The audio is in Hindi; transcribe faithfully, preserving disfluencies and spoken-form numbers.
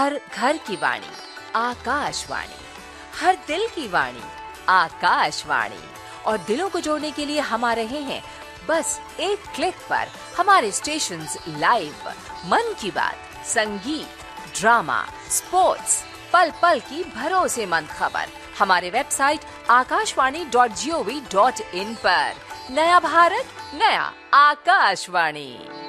हर घर की वाणी आकाशवाणी, हर दिल की वाणी आकाशवाणी। और दिलों को जोड़ने के लिए हम आ रहे हैं बस एक क्लिक पर। हमारे स्टेशंस लाइव, मन की बात, संगीत, ड्रामा, स्पोर्ट्स, पल पल की भरोसेमंद खबर हमारे website Akashvani dot G O V dot in पर। नया भारत, नया आकाशवाणी।